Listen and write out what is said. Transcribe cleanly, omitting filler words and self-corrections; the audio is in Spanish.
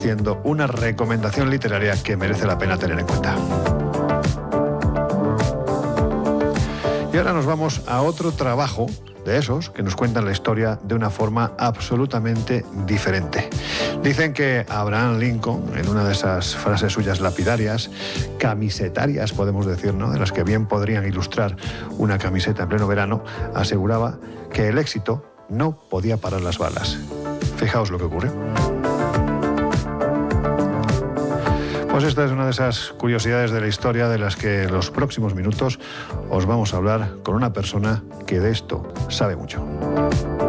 Siendo una recomendación literaria que merece la pena tener en cuenta. Y ahora nos vamos a otro trabajo de esos que nos cuentan la historia de una forma absolutamente diferente. Dicen que Abraham Lincoln, en una de esas frases suyas lapidarias, camisetarias podemos decir, ¿no?, de las que bien podrían ilustrar una camiseta en pleno verano, aseguraba que el éxito no podía parar las balas. Fijaos lo que ocurrió. Pues esta es una de esas curiosidades de la historia de las que en los próximos minutos os vamos a hablar con una persona que de esto sabe mucho.